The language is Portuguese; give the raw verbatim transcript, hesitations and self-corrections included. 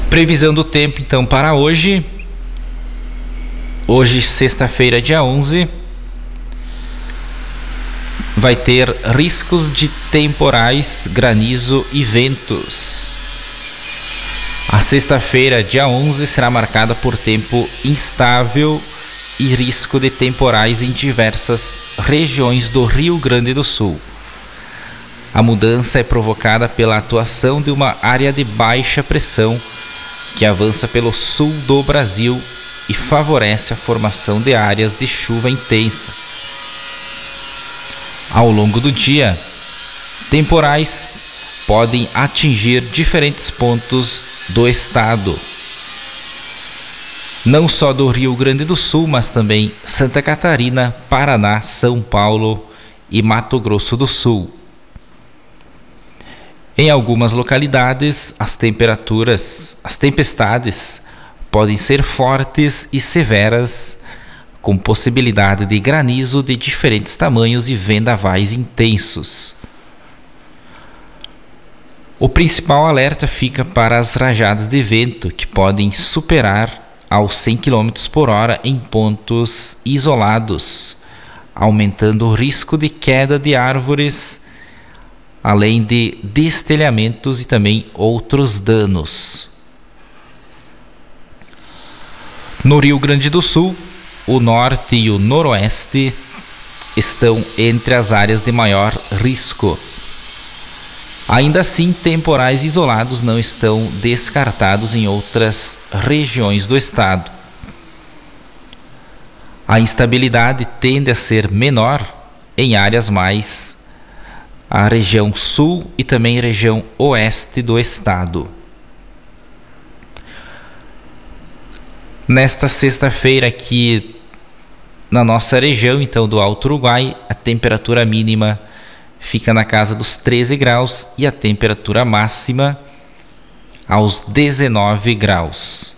Previsão do tempo então para hoje. Hoje, sexta-feira, dia onze, vai ter riscos de temporais, granizo e ventos. A sexta-feira, dia onze, será marcada por tempo instável e risco de temporais em diversas regiões do Rio Grande do Sul. A mudança é provocada pela atuação de uma área de baixa pressão que avança pelo sul do Brasil e favorece a formação de áreas de chuva intensa. Ao longo do dia, temporais podem atingir diferentes pontos do estado, não só do Rio Grande do Sul, mas também Santa Catarina, Paraná, São Paulo e Mato Grosso do Sul. Em algumas localidades, as temperaturas, as tempestades podem ser fortes e severas, com possibilidade de granizo de diferentes tamanhos e vendavais intensos. O principal alerta fica para as rajadas de vento, que podem superar aos cem quilômetros por hora em pontos isolados, aumentando o risco de queda de árvores, além de destelhamentos e também outros danos. No Rio Grande do Sul, o norte e o noroeste estão entre as áreas de maior risco. Ainda assim, temporais isolados não estão descartados em outras regiões do estado. A instabilidade tende a ser menor em áreas mais a região sul e também região oeste do estado. Nesta sexta-feira aqui na nossa região, então, do Alto Uruguai, a temperatura mínima fica na casa dos treze graus e a temperatura máxima aos dezenove graus.